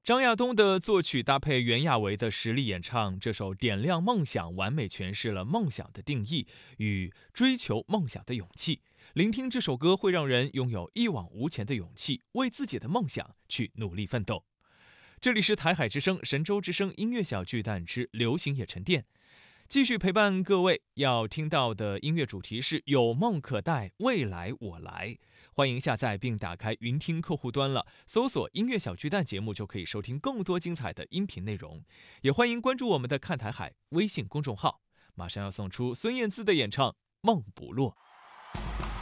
张亚东的作曲搭配袁娅维的实力演唱，这首《点亮梦想》完美诠释了梦想的定义与追求梦想的勇气。聆听这首歌会让人拥有一往无前的勇气，为自己的梦想去努力奋斗。这里是台海之声、神州之声音乐小巨蛋之流行也沉淀，继续陪伴各位。要听到的音乐主题是有梦可待，未来我来。欢迎下载并打开云听客户端了，搜索音乐小巨蛋节目就可以收听更多精彩的音频内容。也欢迎关注我们的看台海微信公众号。马上要送出孙燕姿的演唱《梦不落》。